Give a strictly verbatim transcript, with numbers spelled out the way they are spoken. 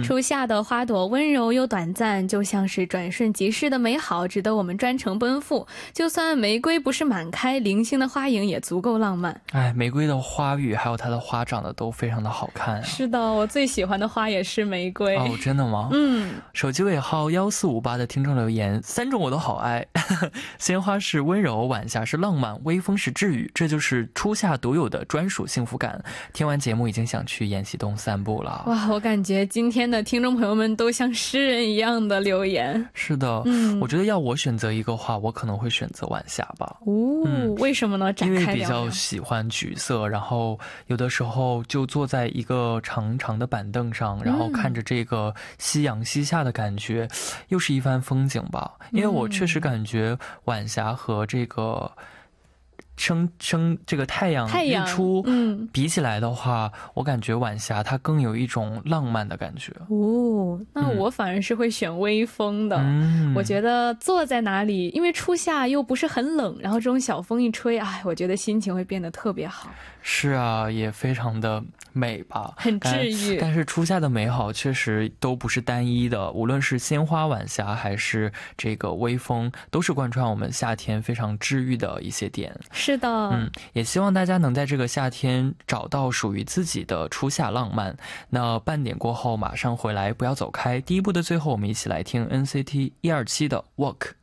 初夏的花朵温柔又短暂，就像是转瞬即逝的美好，值得我们专程奔赴。就算玫瑰不是满开，零星的花影也足够浪漫。 哎，玫瑰的花语还有它的花长得都非常的好看啊。 是的，我最喜欢的花也是玫瑰。 哦，真的吗？ 嗯。 手机尾号一四五八的听众留言，三种我都好爱。鲜花是温柔，晚霞是浪漫，微风是治愈，这就是初夏独有的专属幸福感。听完节目已经想去延禧东散步了。 哇，我感觉今天的听众朋友们都像诗人一样的留言。 是的、嗯、我觉得要我选择一个话，我可能会选择晚霞吧。 哦、嗯，为什么呢？展开聊聊。 因为比较喜欢橘色，然后有的时候就坐在一个长长的板凳上，然后看着这个夕阳西下的感觉、嗯、又是一番风景吧。因为我确实感觉晚霞和这个升升这个太阳日出嗯， 比起来的话、嗯、我感觉晚霞它更有一种浪漫的感觉。 哦，那我反而是会选微风的、 嗯、 我觉得坐在哪里，因为初夏又不是很冷，然后这种小风一吹，哎，我觉得心情会变得特别好。 是啊，也非常的美吧， 很治愈。 但是初夏的美好确实都不是单一的，无论是鲜花晚霞还是这个微风，都是贯穿我们夏天非常治愈的一些点。 是的， 嗯，也希望大家能在这个夏天找到属于自己的初夏浪漫。那半点过后马上回来，不要走开。第一部的最后，我们一起来听 N C T 一二七的 Walk。